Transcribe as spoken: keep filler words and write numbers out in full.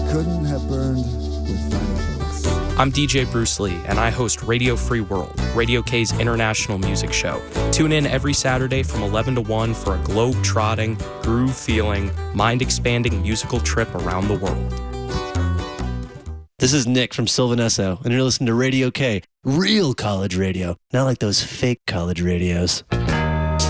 couldn't have burned with finer folks. I'm D J Bruce Lee, and I host Radio Free World, Radio K's international music show. Tune in every Saturday from eleven to one for a globe-trotting, groove-feeling, mind-expanding musical trip around the world. This is Nick from Sylvanesso, and you're listening to Radio K, real college radio, not like those fake college radios.